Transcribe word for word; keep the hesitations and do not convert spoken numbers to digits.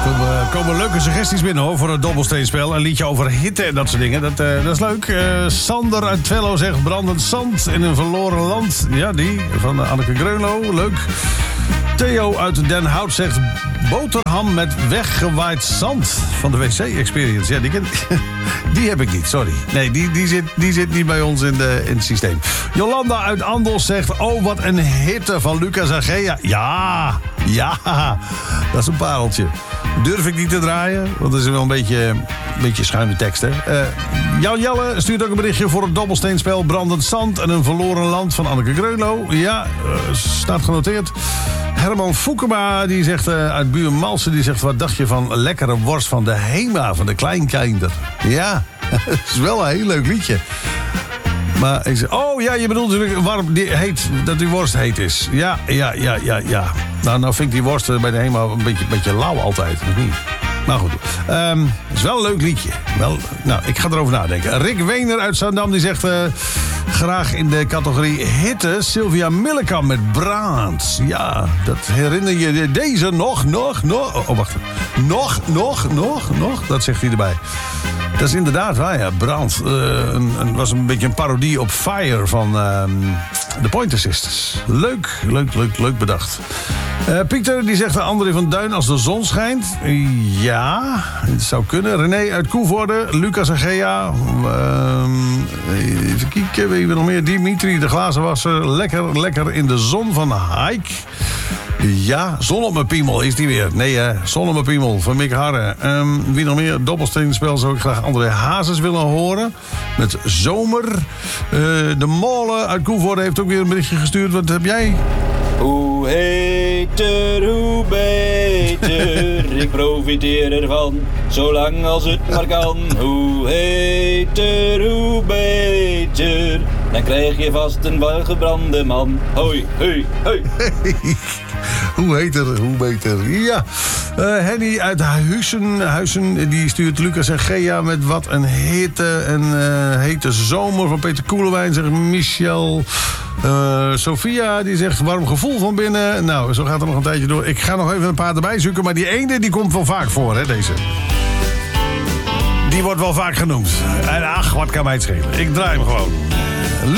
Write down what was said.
komen, komen leuke suggesties binnen hoor, voor het dobbelsteenspel. Een liedje over hitte en dat soort dingen. Dat, uh, dat is leuk. Uh, Sander uit Twello zegt brandend zand in een verloren land. Ja, die van uh, Anneke Greunlo. Leuk. Theo uit Den Hout zegt boterham met weggewaaid zand van de W C-experience. Ja, die, ken, die heb ik niet, sorry. Nee, die, die, zit, die zit niet bij ons in, de, in het systeem. Jolanda uit Andels zegt, oh, wat een hitte van Lucas Agea. Ja, ja, dat is een pareltje. Durf ik niet te draaien, want dat is wel een beetje, een beetje schuine tekst, hè. Uh, Jan Jelle stuurt ook een berichtje voor het dobbelsteenspel brandend zand en een verloren land van Anneke Greunlo. Ja, uh, staat genoteerd. Herman Foukema, die zegt uh, uit Buurmalsen, die zegt, wat dacht je van lekkere worst van de Hema, van de Kleinkinder? Ja, dat is wel een heel leuk liedje. Maar ik zeg, oh ja, je bedoelt natuurlijk warm, die heet, dat die worst heet is. Ja, ja, ja, ja, ja. Nou, nou vind ik die worst bij de Hema een beetje, een beetje lauw altijd, of niet? Nou goed, um, het is wel een leuk liedje. Wel, nou, ik ga erover nadenken. Rick Wener uit Zandam, die zegt uh, graag in de categorie hitte Sylvia Millekam met Brand. Ja, dat herinner je deze nog, nog, nog. Oh, wacht. Nog, nog, nog, nog. Dat zegt hij erbij. Dat is inderdaad waar, ja. Brand. Uh, een, een, was een beetje een parodie op Fire van uh, de Pointer Sisters. Leuk, leuk, leuk, leuk bedacht. Uh, Pieter, die zegt aan André van Duin als de zon schijnt. Ja, het zou kunnen. René uit Koevoorde, Lucas Agea. Uh, even kijken, wie we nog meer? Dimitri, de glazenwasser. Lekker, lekker in de zon van Haik. Ja, zon op mijn piemel is die weer. Nee, hè, zon op mijn piemel van Mick Harre. Um, wie nog meer? Dobbelsteenspel zou ik graag André Hazes willen horen. Met Zomer. Uh, de Molen uit Koevoorde heeft ook weer een berichtje gestuurd. Wat heb jij? Hoe heter, hoe beter. Ik profiteer ervan, zolang als het maar kan. Hoe heter, hoe beter. Dan krijg je vast een welgebrande man. Hoi, hoi, hoi. Hoe heter, hoe beter. Ja. Uh, Henny uit Huizen, Huizen, die stuurt Lucas en Gea met wat een hitte en uh, hete zomer van Peter Koelewijn, zegt Michel. Uh, Sophia, die zegt warm gevoel van binnen. Nou, zo gaat er nog een tijdje door. Ik ga nog even een paar erbij zoeken, maar die ene die komt wel vaak voor, hè, deze. Die wordt wel vaak genoemd. En ach, wat kan mij het schelen. Ik draai hem gewoon.